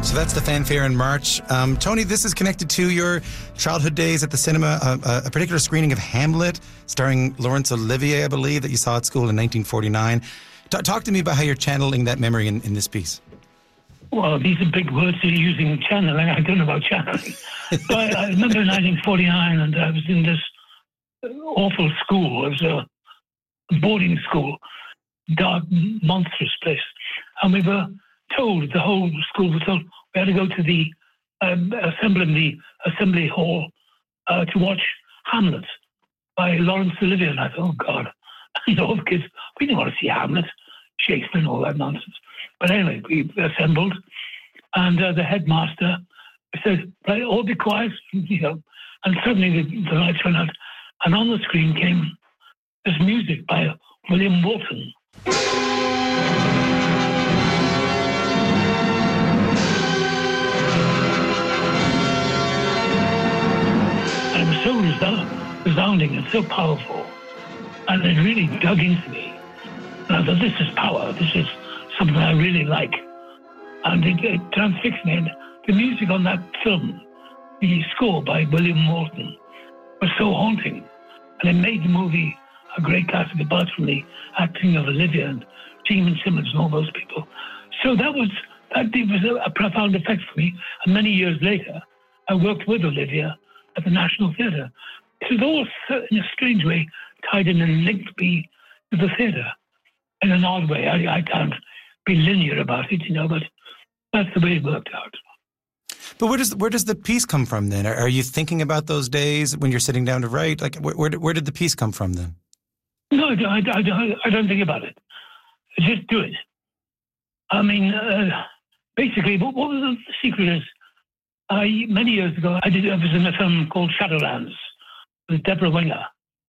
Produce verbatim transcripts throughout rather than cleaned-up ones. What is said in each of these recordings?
So that's the fanfare in March. Um, Tony, this is connected to your childhood days at the cinema, uh, a particular screening of Hamlet, starring Laurence Olivier, I believe, that you saw at school in nineteen forty-nine. T- talk to me about how you're channeling that memory in, in this piece. Well, these are big words that you're using, channeling. I don't know about channeling. But I, I remember nineteen forty-nine, and I was in this awful school. It was a boarding school, dark, monstrous place. And we were told, the whole school was told, we had to go to the um, assembly, the assembly hall uh, to watch Hamlet by Laurence Olivier. And I thought, oh, God, you know, the kids, we didn't want to see Hamlet, Shakespeare and all that nonsense. But anyway, we assembled, and uh, the headmaster said, right, all be quiet, you know. And suddenly the, the lights went out, and on the screen came this music by William Walton. And it was so resound, resounding and so powerful, and it really dug into me. And I thought, this is power, this is something I really like. And it, it transfixed me. And the music on that film, the score by William Walton, was so haunting. And it made the movie a great classic, apart from the acting of Olivia and Gene Simmons and all those people. So that was that was a, a profound effect for me. And many years later, I worked with Olivia at the National Theatre. It was all, in a strange way, tied in and linked me to the theatre in an odd way. I, I can't be linear about it, you know, but that's the way it worked out. But where does where does the piece come from then? Are, are you thinking about those days when you're sitting down to write? Like, where where, where did the piece come from then? No, I, I, I, I don't think about it. Just do it. I mean, uh, basically, what, what was the secret is, I, many years ago, I did I was in a film called Shadowlands with Deborah Winger.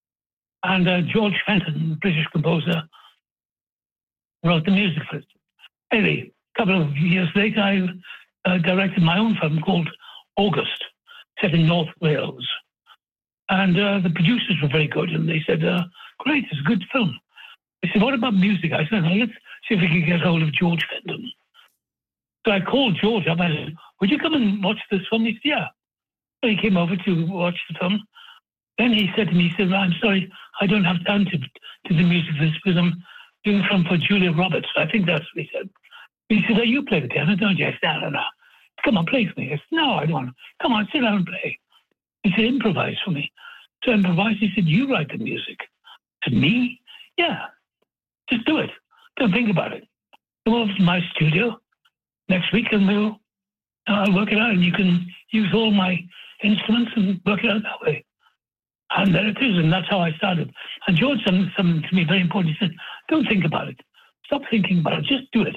And uh, George Fenton, British composer, wrote the music for it. Anyway, a couple of years later, I uh, directed my own film called August, set in North Wales. And uh, the producers were very good, and they said, uh, great, it's a good film. They said, what about music? I said, well, let's see if we can get hold of George Fenton. So I called George up. I said, would you come and watch this film? He said, yeah. So he came over to watch the film. Then he said to me, he said, well, I'm sorry, I don't have time to do the music for this because I'm doing a film for Julia Roberts. I think that's what he said. He said, oh, you play the piano, don't you? I said, no, no, no. Come on, play for me. I said, no, I don't want to. Come on, sit down and play. He said, improvise for me. So I improvised. He said, you write the music. I said, me? Yeah. Just do it. Don't think about it. Come over to my studio next week and we'll uh, work it out. And you can use all my instruments and work it out that way. And there it is. And that's how I started. And George said something to me very important. He said, don't think about it. Stop thinking about it. Just do it.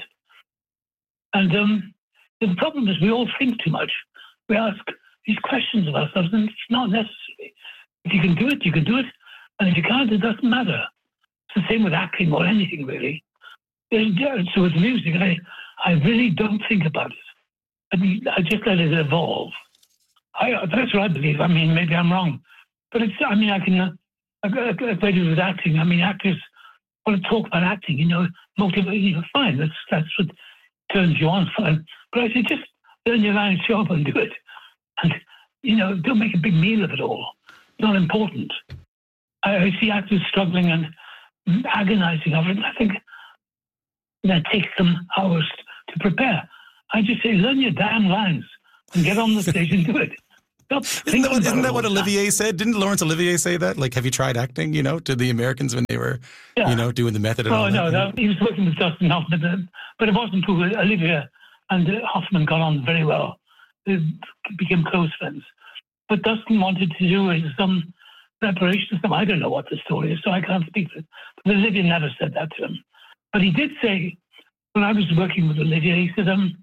And um, the problem is we all think too much. We ask these questions of ourselves, and it's not necessary. If you can do it, you can do it. And if you can't, it doesn't matter. It's the same with acting or anything, really. So with music, I, I really don't think about it. I mean, I just let it evolve. I, that's what I believe. I mean, maybe I'm wrong. But it's, I mean, I can, uh, I, I, I do it with acting. I mean, actors want to talk about acting, you know, motivate, you know, fine. That's, that's what turns you on, fine. But I say, just learn your line, show up and do it. And, you know, don't make a big meal of it all. It's not important. I, I see actors struggling and agonizing over it. And I think that takes them hours to prepare. I just say, learn your damn lines and get on the stage and do it. Isn't that, what, isn't that what Olivier said? Didn't Laurence Olivier say that? Like, have you tried acting, you know, to the Americans when they were, yeah. you know, doing the method and oh, all no, that? No, he was working with Dustin Hoffman, but it wasn't who Olivier and Hoffman got on very well. They became close friends. But Dustin wanted to do some preparation. Some, I don't know what the story is, so I can't speak for it. But Olivier never said that to him. But he did say, when I was working with Olivier, he said, um,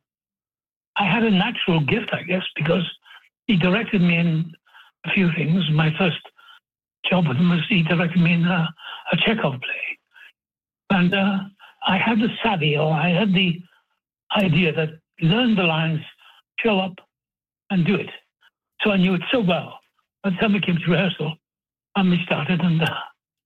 I had a natural gift, I guess, because he directed me in a few things. My first job with him was he directed me in a, a Chekhov play. And uh, I had the savvy, or I had the idea that learn the lines, show up, and do it. So I knew it so well. By the time we came to rehearsal, and we started, and uh,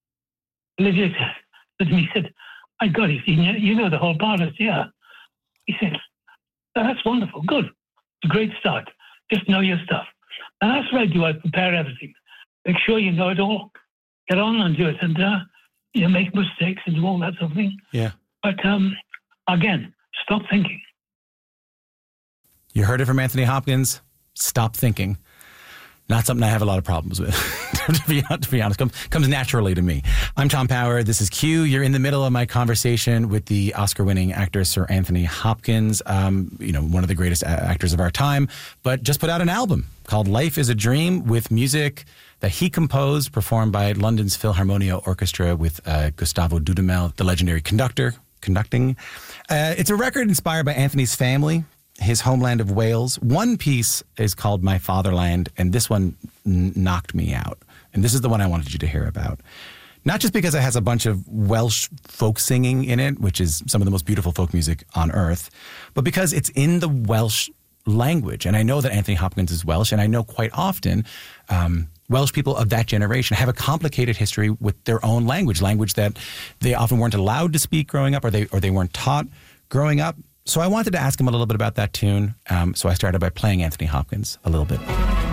Olivier said to me, he said, I got it. You know the whole part. I said, yeah. He said, That's wonderful. Good. It's a great start. Just know your stuff. And that's what I do. I prepare everything. Make sure you know it all. Get on and do it. And, uh, you know, make mistakes and do all that sort of thing. Yeah. But, um, again, stop thinking. You heard it from Anthony Hopkins. Stop thinking. Not something I have a lot of problems with, to, be, to be honest. Comes, comes naturally to me. I'm Tom Power. This is Q. You're in the middle of my conversation with the Oscar-winning actor Sir Anthony Hopkins, um, you know, one of the greatest a- actors of our time, but just put out an album called Life is a Dream with music that he composed, performed by London's Philharmonia Orchestra with uh, Gustavo Dudamel, the legendary conductor, conducting. Uh, it's a record inspired by Anthony's family, his homeland of Wales. One piece is called My Fatherland, and this one n- knocked me out. And this is the one I wanted you to hear about. Not just because it has a bunch of Welsh folk singing in it, which is some of the most beautiful folk music on earth, but because it's in the Welsh language. And I know that Anthony Hopkins is Welsh, and I know quite often um, Welsh people of that generation have a complicated history with their own language, language that they often weren't allowed to speak growing up, or they or they weren't taught growing up. So I wanted to ask him a little bit about that tune. Um, so I started by playing Anthony Hopkins a little bit.